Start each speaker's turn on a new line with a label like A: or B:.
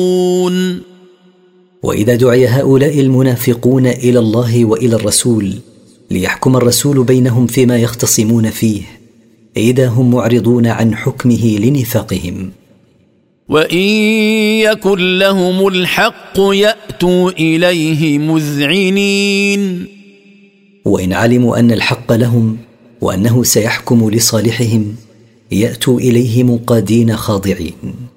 A: وإذا دعي هؤلاء المنافقون إلى الله وإلى الرسول ليحكم الرسول بينهم فيما يختصمون فيه إذا هم معرضون عن حكمه لنفاقهم.
B: وإن يكن لهم الحق يأتوا إليه مذعنين.
A: وإن علموا أن الحق لهم وأنه سيحكم لصالحهم يأتوا إليه منقادين خاضعين.